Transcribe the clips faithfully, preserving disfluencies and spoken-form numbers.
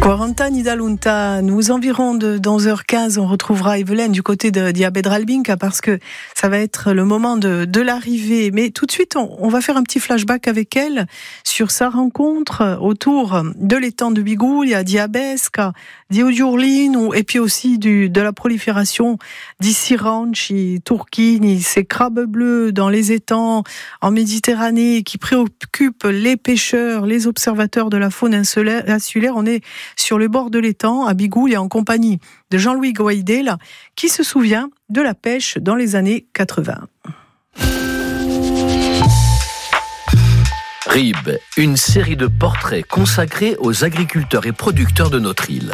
quarante anni da lontano, aux environs de dans onze heures quinze, on retrouvera Evelyne du côté de Diabedralbinca parce que ça va être le moment de, de l'arrivée. Mais tout de suite, on, on va faire un petit flashback avec elle sur sa rencontre autour de l'étang de Biguglia, Diabesca, di Ugiurlino, et puis aussi du, de la prolifération di siranci, turchini, ces crabes bleus dans les étangs en Méditerranée qui préoccupent les pêcheurs, les observateurs de la faune insulaire. On est sur le bord de l'étang, à Biguglia, en compagnie de Jean-Louis Goidel, qui se souvient de la pêche dans les années quatre-vingts. Rib, une série de portraits consacrés aux agriculteurs et producteurs de notre île.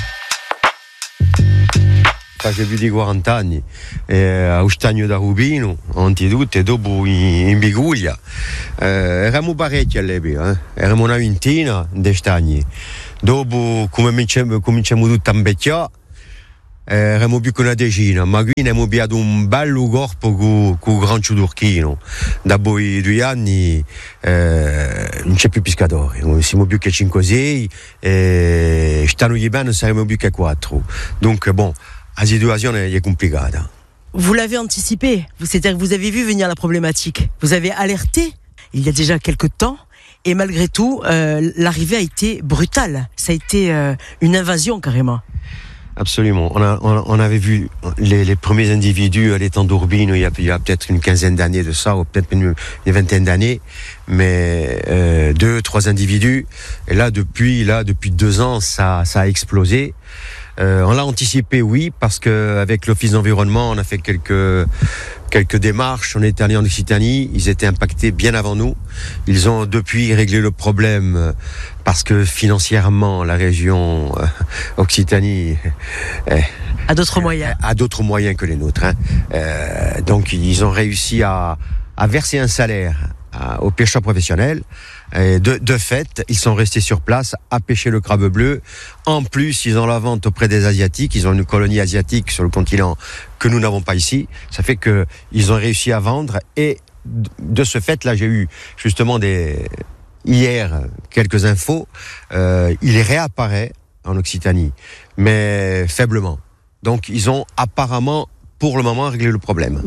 J'ai vu di quaranta anni eh, a Stagno da Rubino, anzitutto, e dopo in, in Biguglia. Eh, eravamo parecchi all'epoca, eh? Eravamo una ventina di stagni. Dopo, come cominciamo, cominciamo tutti a invecchiare, eh, eravamo più che una decina, ma qui ne abbiamo piato un bello corpo con il grancio turchino. Dopo i due anni eh, non c'è più pescatori, siamo più che cinque sei, e stanno gli bene saremo più che quattro. Donc bon, la situation est compliquée. Vous l'avez anticipé, c'est-à-dire que vous avez vu venir la problématique. Vous avez alerté il y a déjà quelques temps, et malgré tout, euh, l'arrivée a été brutale. Ça a été euh, une invasion carrément. Absolument. On, a, on, on avait vu les, les premiers individus à l'étang d'Urbino il y a, il y a peut-être une quinzaine d'années de ça, ou peut-être une, une vingtaine d'années, mais euh, deux, trois individus. Et là, depuis, là, depuis deux ans, ça, ça a explosé. Euh, on l'a anticipé, oui, parce que avec l'Office d'environnement, on a fait quelques quelques démarches. On est allé en Occitanie, ils étaient impactés bien avant nous. Ils ont depuis réglé le problème parce que financièrement, la région euh, Occitanie euh, a d'autres moyens, a d'autres moyens que les nôtres. Hein. Euh, donc, ils ont réussi à à verser un salaire à, aux pêcheurs professionnels. Et de, de fait, ils sont restés sur place à pêcher le crabe bleu. En plus, ils ont la vente auprès des Asiatiques. Ils ont une colonie asiatique sur le continent que nous n'avons pas ici. Ça fait que ils ont réussi à vendre. Et de ce fait, là, j'ai eu justement des hier quelques infos. Euh, il réapparaît en Occitanie, mais faiblement. Donc, ils ont apparemment, pour le moment, réglé le problème.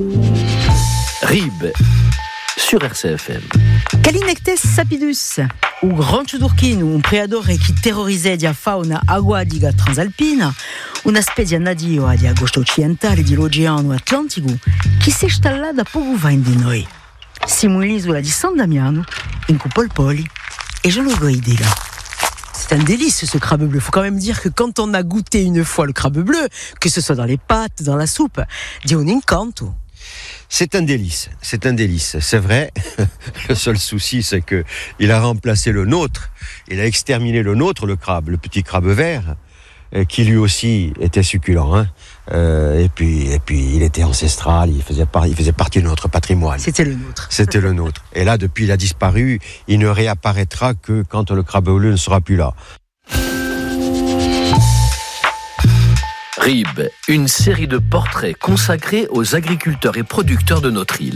Rib sur R C F M. Calinectes sapidus, o grancho d'urchino, un predatore che terrorizza la fauna acquatica transalpina, una specie nativa di agosto occidentale dell'Oceano Atlantico che si è installata da poco fa in di noi. Siamo nell'isola di San Damiano, in Cupolpoli, et je le Goidel. C'est un délice ce crabe bleu. Il faut quand même dire que quand on a goûté une fois le crabe bleu, que ce soit dans les pâtes, dans la soupe, di un incanto. C'est un délice, c'est un délice, c'est vrai. Le seul souci, c'est que il a remplacé le nôtre, il a exterminé le nôtre, le crabe, le petit crabe vert, qui lui aussi était succulent. Hein. Euh, et puis, et puis, il était ancestral, il faisait, par, il faisait partie de notre patrimoine. C'était le nôtre. C'était le nôtre. Et là, depuis, il a disparu. Il ne réapparaîtra que quand le crabe bleu ne sera plus là. Rib, une série de portraits consacrés aux agriculteurs et producteurs de notre île.